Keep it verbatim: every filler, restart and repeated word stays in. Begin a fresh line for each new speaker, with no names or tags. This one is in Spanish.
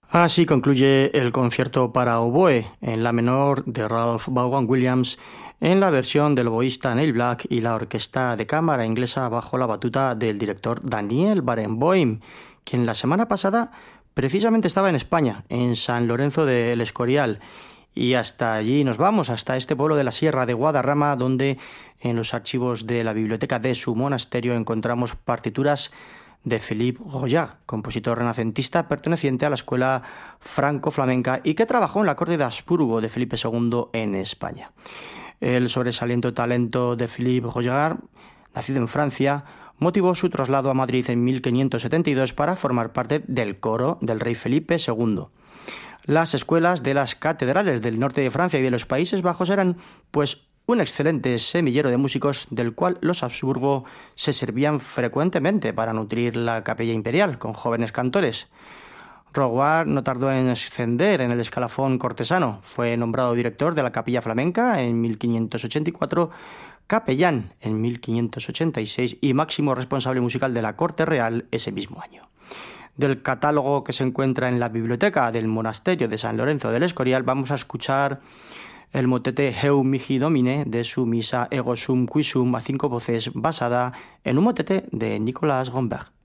Así concluye el concierto para oboe en la menor de Ralph Vaughan Williams en la versión del oboísta Neil Black y la orquesta de cámara inglesa bajo la batuta del director Daniel Barenboim, quien la semana pasada precisamente estaba en España, en San Lorenzo del Escorial. Y hasta allí nos vamos, hasta este pueblo de la Sierra de Guadarrama, donde en los archivos de la biblioteca de su monasterio encontramos partituras de Philippe Royat, compositor renacentista perteneciente a la escuela franco-flamenca y que trabajó en la corte de Habsburgo de Felipe segundo en España. El sobresaliente talento de Philippe Royat, nacido en Francia, motivó su traslado a Madrid en mil quinientos setenta y dos para formar parte del coro del rey Felipe segundo. Las escuelas de las catedrales del norte de Francia y de los Países Bajos eran, pues, un excelente semillero de músicos del cual los Habsburgo se servían frecuentemente para nutrir la capilla imperial con jóvenes cantores. Royat no tardó en ascender en el escalafón cortesano. Fue nombrado director de la capilla flamenca en mil quinientos ochenta y cuatro, capellán en mil quinientos ochenta y seis y máximo responsable musical de la corte real ese mismo año. Del catálogo que se encuentra en la biblioteca del monasterio de San Lorenzo del Escorial vamos a escuchar el motete Heu mihi Domine de su misa Ego sum qui sum a cinco voces basada en un motete de Nicolas Gomberg.